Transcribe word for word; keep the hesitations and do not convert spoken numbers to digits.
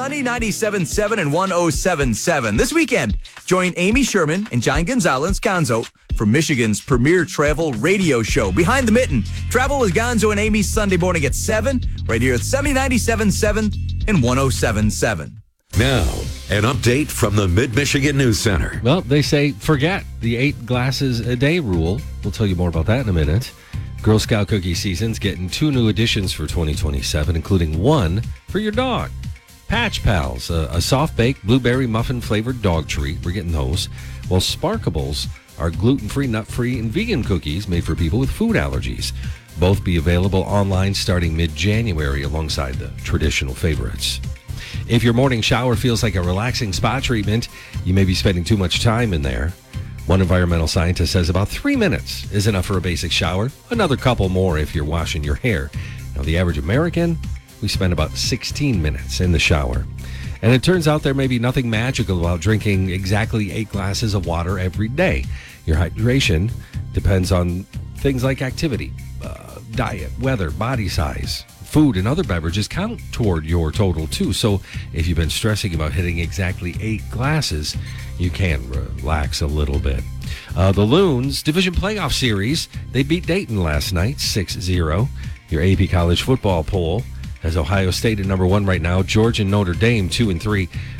Sunny ninety-seven point seven and one oh seven point seven. This weekend, join Amy Sherman and John Gonzalez Gonzo for Michigan's premier travel radio show, Behind the Mitten. Travel with Gonzo and Amy Sunday morning at seven, right here at Sunny ninety-seven point seven and one oh seven point seven. Now, an update from the Mid-Michigan News Center. Well, they say forget the eight glasses a day rule. We'll tell you more about that in a minute. Girl Scout cookie season's getting two new additions for twenty twenty-seven, including one for your dog. Patch Pals, a, a soft-baked blueberry muffin-flavored dog treat. We're getting those. While Sparkables are gluten-free, nut-free, and vegan cookies made for people with food allergies. Both be available online starting mid-January alongside the traditional favorites. If your morning shower feels like a relaxing spa treatment, you may be spending too much time in there. One environmental scientist says about three minutes is enough for a basic shower. Another couple more if you're washing your hair. Now, the average American, we spend about sixteen minutes in the shower. And it turns out there may be nothing magical about drinking exactly eight glasses of water every day. Your hydration depends on things like activity, uh, diet, weather, body size. Food and other beverages count toward your total, too. So if you've been stressing about hitting exactly eight glasses, you can relax a little bit. Uh, the Loons Division Playoff Series, they beat Dayton last night, six zero. Your A P College football poll has Ohio State at number one right now, Georgia and Notre Dame, two and three.